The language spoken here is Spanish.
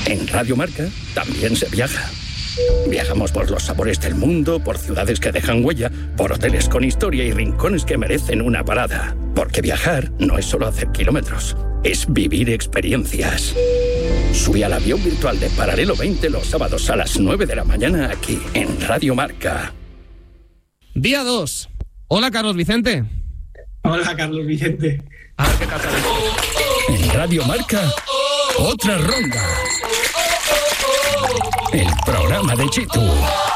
En Radio Marca también se viaja. Viajamos por los sabores del mundo, por ciudades que dejan huella, por hoteles con historia y rincones que merecen una parada. Porque viajar no es solo hacer kilómetros, es vivir experiencias. Sube al avión virtual de Paralelo 20 los sábados a las 9 de la mañana aquí, en Radio Marca. Día 2. Hola, Carlos Vicente. Hola, Carlos Vicente. A ver qué tal sale. En Radio Marca, otra ronda. El programa de Chitu.